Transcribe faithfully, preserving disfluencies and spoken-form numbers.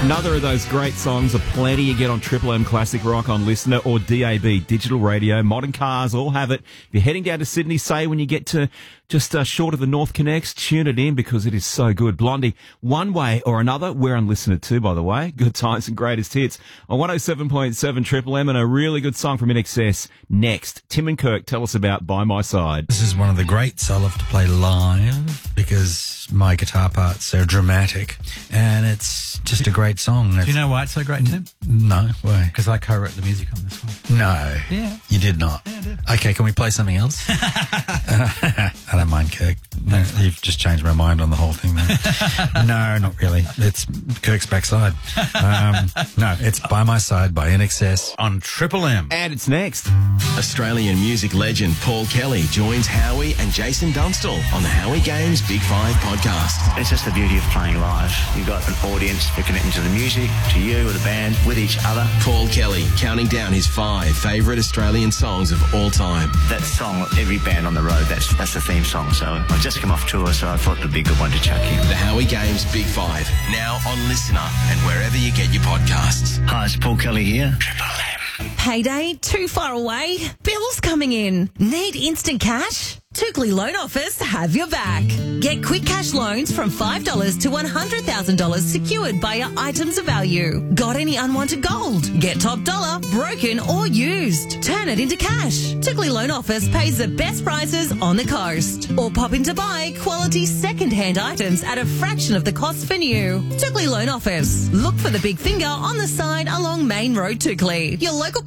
Another of those great songs, a plenty you get on Triple M Classic Rock on Listener or D A B, digital radio. Modern cars all have it. If you're heading down to Sydney, say when you get to just uh, short of the North Connects, tune it in because it is so good. Blondie, one way or another, we're on Listener too, by the way. Good times and greatest hits on one oh seven point seven Triple M, and a really good song from I N X S. Next, Tim and Kirk tell us about By My Side. This is one of the greats I love to play live because my guitar parts are dramatic and it's just a great song. Do you know why it's so great, Tim? No, why? Because I co-wrote the music on this one. No. Yeah. You did not? Yeah, I did. Okay, can we play something else? I don't mind, Kirk. No, you've just changed my mind on the whole thing then. No, not really. It's Kirk's backside. Um, no, it's By My Side by I N X S on Triple M. And it's next. Australian music legend Paul Kelly joins Howie and Jason Dunstall on the Howie Games Big Five podcast. It's just the beauty of playing live. You've got an audience who connecting to the music, to you, or the band, with each other. Paul Kelly counting down his five favourite Australian songs of all time. That song, every band on the road, that's that's the theme song. So I've just come off tour, so I thought it'd be a good one to chuck in. The Howie Games Big Five, now on Listener and wherever you get your podcasts. Hi, it's Paul Kelly here. Triple M. Payday too far away? Bills coming in? Need instant cash? Tookley Loan Office have your back. Get quick cash loans from five dollars to one hundred thousand dollars secured by your items of value. Got any unwanted gold? Get top dollar, broken or used. Turn it into cash. Tookley Loan Office pays the best prices on the coast. Or pop in to buy quality second-hand items at a fraction of the cost for new. Tookley Loan Office. Look for the big finger on the sign along Main Road, Tookley. Your local